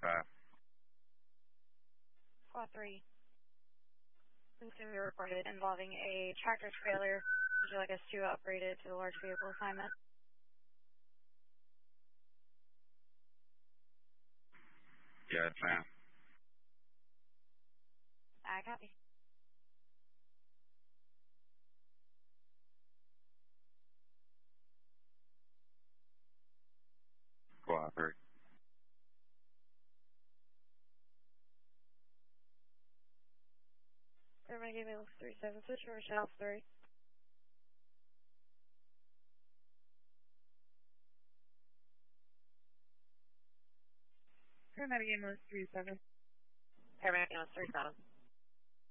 5. Squad 3. Incident reported involving a tractor trailer. Would you like us to upgrade it to a large vehicle assignment? Yes, ma'am. I copy. Squad 3. Everybody give me 37 switch over South 3. Paramedic ambulance 37. Paramedic ambulance 37.